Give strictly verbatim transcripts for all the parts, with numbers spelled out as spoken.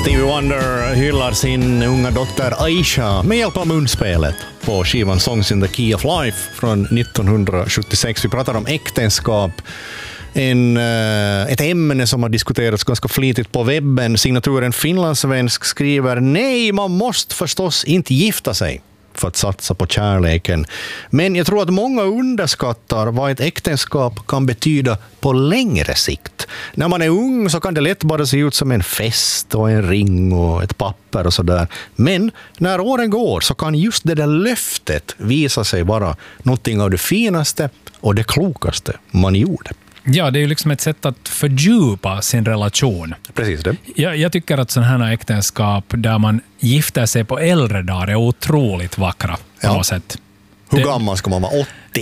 Stevie Wonder hyllar sin unga dotter Aisha med hjälp av munspelet på skivan Songs in the Key of Life från nittonhundrasjuttiosex. Vi pratar om äktenskap, en, ett ämne som har diskuterats ganska flitigt på webben. Signaturen Finlandssvensk skriver: nej, man måste förstås inte gifta sig för att satsa på kärleken. Men jag tror att många underskattar vad ett äktenskap kan betyda på längre sikt. När man är ung så kan det lätt bara se ut som en fest och en ring och ett papper och sådär. Men när åren går så kan just det där löftet visa sig vara någonting av det finaste och det klokaste man gjorde. Ja, det är ju liksom ett sätt att fördjupa sin relation. Precis det. Jag, jag tycker att sådana här äktenskap där man gifter sig på äldre dagar är otroligt vackra på ja. något sätt. Hur det... gammal ska man vara? åttio?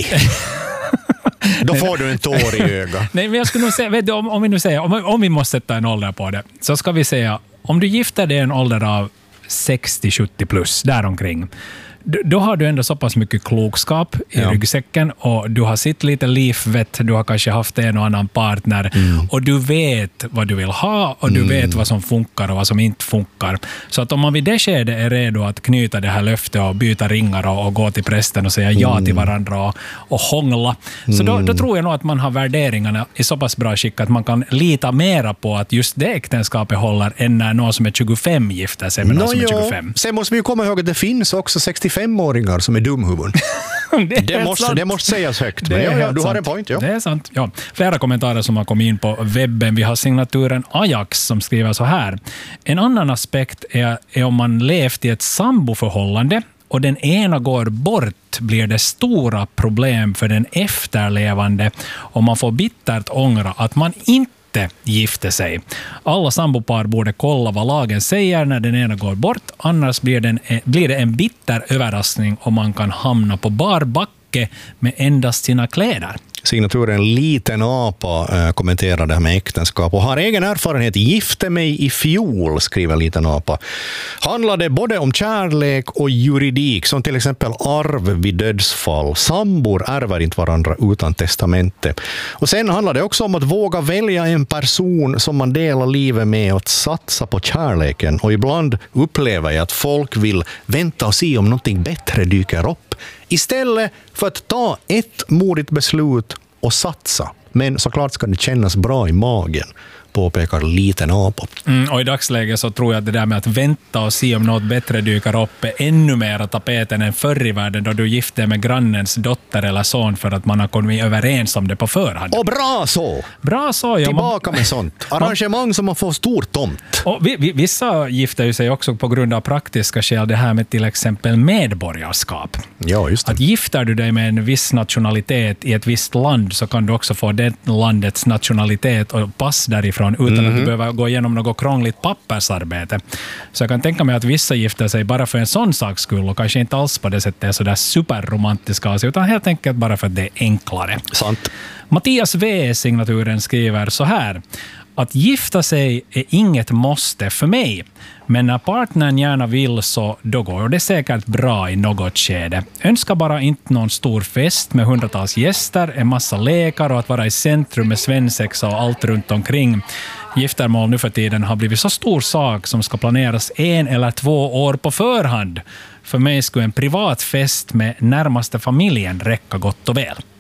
Då får du en tår i ögat. Nej, men jag skulle nog säga, vet du, om, om vi nu säger, om, om vi måste sätta en ålder på det, så ska vi säga, om du gifter dig en ålder av sextio sjuttio plus, däromkring, då har du ändå så pass mycket klokskap i ja. ryggsäcken och du har sitt lite livvett, du har kanske haft en och annan partner mm. och du vet vad du vill ha och du mm. vet vad som funkar och vad som inte funkar. Så att om man vid det skedet är redo att knyta det här löftet och byta ringar och, och gå till prästen och säga ja mm. till varandra och, och hångla, så då, då tror jag nog att man har värderingarna i så pass bra skick att man kan lita mera på att just det äktenskapet håller än när någon som är tjugofem gifter sig med någon no, som är tjugofem. Sen måste vi ju komma ihåg att det finns också sextiofemåringar som är dumhuvuden. det, det, måste, det måste sägas högt. Men ja, ja, du har en point. Ja. Det är sant. Ja. Flera kommentarer som har kommit in på webben. Vi har signaturen Ajax som skriver så här. En annan aspekt är, är om man levt i ett samboförhållande och den ena går bort, blir det stora problem för den efterlevande och man får bittert ångra att man inte gifte sig. Alla sambopar borde kolla vad lagen säger när den ena går bort, annars blir, den, blir det en bitter överraskning om man kan hamna på bar backe med endast sina kläder. Signaturen Liten apa äh, kommenterar det här med äktenskap och har egen erfarenhet. Gifte mig i fjol, skriver Liten apa. Handlade både om kärlek och juridik, som till exempel arv vid dödsfall. Sambor ärver inte varandra utan testamente. Och sen handlar det också om att våga välja en person som man delar livet med och att satsa på kärleken. Och ibland upplever jag att folk vill vänta och se om någonting bättre dyker upp istället för att ta ett modigt beslut och satsa. Men såklart ska det kännas bra i magen, påpekar Liten apa. Mm, och i dagsläget så tror jag att det där med att vänta och se om något bättre dyker upp är ännu mer tapeten än förr i världen då du gifte med grannens dotter eller son för att man har kommit överens om det på förhand. Och bra så! Bra så, ja. Tillbaka med sånt. Arrangemang som man får stor tomt. Och vi, vi, vissa gifter ju sig också på grund av praktiska skäl, det här med till exempel medborgarskap. Ja, just det. Att gifter du dig med en viss nationalitet i ett visst land så kan du också få det landets nationalitet och pass därifrån utan mm-hmm. att du behöver gå igenom något krångligt pappersarbete. Så jag kan tänka mig att vissa gifter sig bara för en sån saks skull och kanske inte alls på det sättet är så där superromantiska, utan helt enkelt bara för att det är enklare. Sant. Mattias V. signaturen skriver så här: att gifta sig är inget måste för mig, men när partnern gärna vill så då går det säkert bra i något skede. Önskar bara inte någon stor fest med hundratals gäster, en massa lekar och att vara i centrum med svensexa och allt runt omkring. Giftermål nu för tiden har blivit så stor sak som ska planeras en eller två år på förhand. För mig skulle en privat fest med närmaste familjen räcka gott och väl.